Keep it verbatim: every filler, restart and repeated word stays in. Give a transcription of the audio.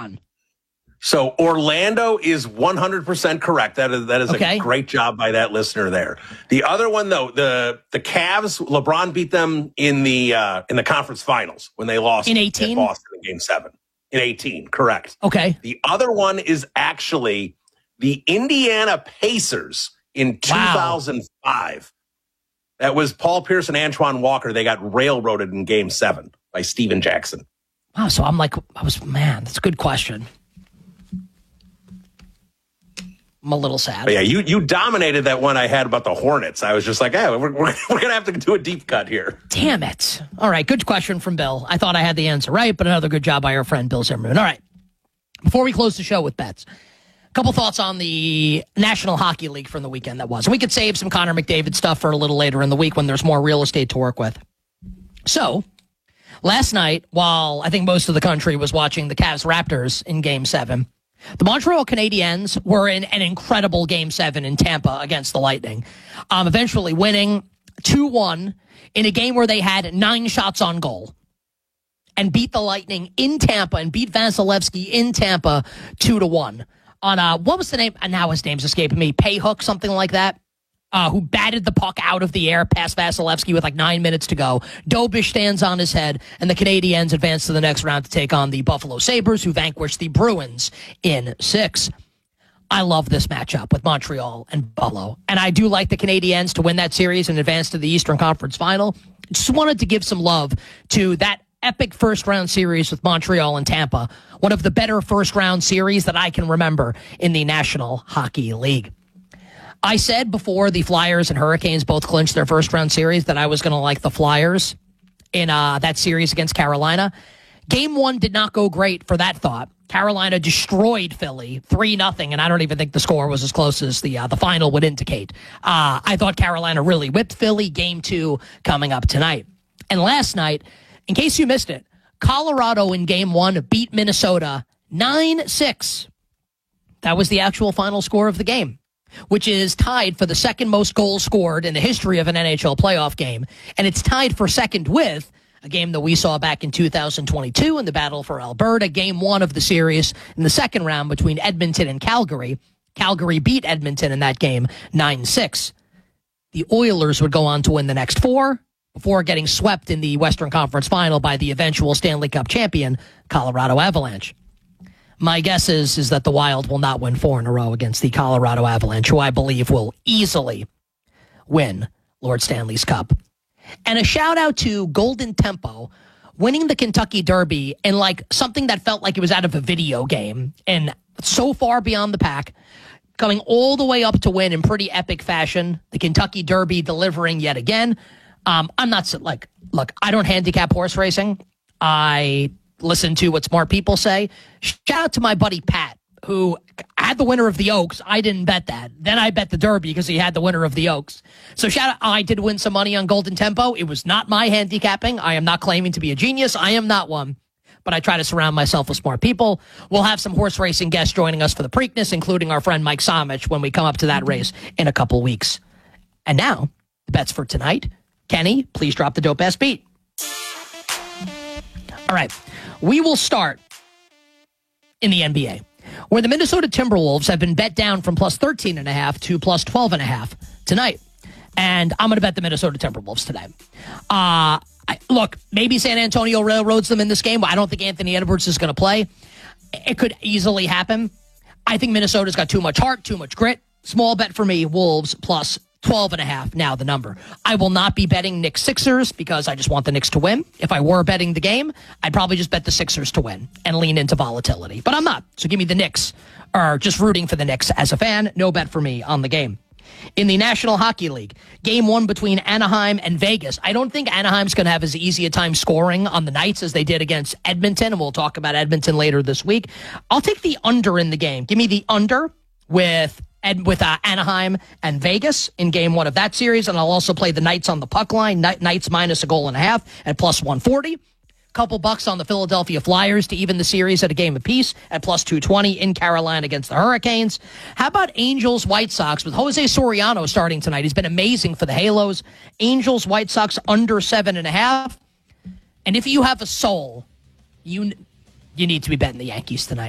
on. So Orlando is one hundred percent correct. That is that is okay. a great job by that listener there. The other one though, the the Cavs, LeBron beat them in the uh, in the conference finals when they lost in eighteen at Boston in game seven. In eighteen, correct. Okay. The other one is actually the Indiana Pacers in two thousand five. Wow. That was Paul Pierce and Antoine Walker. They got railroaded in game seven by Steven Jackson. Wow, so I'm like, I was, man, that's a good question. I'm a little sad. But yeah, you you dominated that one I had about the Hornets. I was just like, hey, we're, we're, we're going to have to do a deep cut here. Damn it. All right, good question from Bill. I thought I had the answer right, but another good job by our friend Bill Zimmerman. All right, before we close the show with bets, a couple thoughts on the National Hockey League from the weekend that was. And we could save some Connor McDavid stuff for a little later in the week when there's more real estate to work with. So, last night, while I think most of the country was watching the Cavs-Raptors in Game seven, the Montreal Canadiens were in an incredible Game seven in Tampa against the Lightning, um, eventually winning two one in a game where they had nine shots on goal and beat the Lightning in Tampa and beat Vasilevsky in Tampa two to one on, uh, what was the name? And now his name's escaping me. Payhook, something like that. Uh, who batted the puck out of the air past Vasilevsky with like nine minutes to go. Dobish stands on his head, and the Canadiens advance to the next round to take on the Buffalo Sabres, who vanquished the Bruins in six. I love this matchup with Montreal and Buffalo, and I do like the Canadiens to win that series and advance to the Eastern Conference Final. Just wanted to give some love to that epic first-round series with Montreal and Tampa, one of the better first-round series that I can remember in the National Hockey League. I said before the Flyers and Hurricanes both clinched their first-round series that I was going to like the Flyers in uh, that series against Carolina. Game one did not go great for that thought. Carolina destroyed Philly three nothing, and I don't even think the score was as close as the uh, the final would indicate. Uh, I thought Carolina really whipped Philly. Game two coming up tonight. And last night, in case you missed it, Colorado in game one beat Minnesota nine six. That was the actual final score of the game, which is tied for the second most goals scored in the history of an N H L playoff game. And it's tied for second with a game that we saw back in two thousand twenty-two in the Battle for Alberta, game one of the series in the second round between Edmonton and Calgary. Calgary beat Edmonton in that game nine six. The Oilers would go on to win the next four before getting swept in the Western Conference Final by the eventual Stanley Cup champion, Colorado Avalanche. My guess is, is that the Wild will not win four in a row against the Colorado Avalanche, who I believe will easily win Lord Stanley's Cup. And a shout out to Golden Tempo winning the Kentucky Derby in like something that felt like it was out of a video game and so far beyond the pack, coming all the way up to win in pretty epic fashion. The Kentucky Derby delivering yet again. Um, I'm not like, look, I don't handicap horse racing. I listen to what smart people say. Shout out to my buddy Pat, who had the winner of the Oaks. I didn't bet that. Then I bet the Derby because he had the winner of the Oaks. So shout out, I did win some money on Golden Tempo. It was not my handicapping. I am not claiming to be a genius. I am not one. But I try to surround myself with smart people. We'll have some horse racing guests joining us for the Preakness, including our friend Mike Somich when we come up to that race in a couple weeks. And now, the bets for tonight. Kenny, please drop the dope-ass beat. All right. We will start in the N B A, where the Minnesota Timberwolves have been bet down from plus thirteen and a half to plus twelve and a half tonight. And I'm going to bet the Minnesota Timberwolves today. Uh, I, look, maybe San Antonio railroads them in this game. I don't think Anthony Edwards is going to play. It could easily happen. I think Minnesota's got too much heart, too much grit. Small bet for me, Wolves plus twelve and a half, now the number. I will not be betting Knicks Sixers because I just want the Knicks to win. If I were betting the game, I'd probably just bet the Sixers to win and lean into volatility. But I'm not. So give me the Knicks, or just rooting for the Knicks as a fan. No bet for me on the game. In the National Hockey League, game one between Anaheim and Vegas. I don't think Anaheim's going to have as easy a time scoring on the Knights as they did against Edmonton, and we'll talk about Edmonton later this week. I'll take the under in the game. Give me the under with and with uh, Anaheim and Vegas in game one of that series. And I'll also play the Knights on the puck line. Knights minus a goal and a half at plus one forty. Couple bucks on the Philadelphia Flyers to even the series at a game apiece at plus two twenty in Carolina against the Hurricanes. How about Angels White Sox with Jose Soriano starting tonight? He's been amazing for the Halos. Angels White Sox under seven and a half. And if you have a soul, you you need to be betting the Yankees tonight.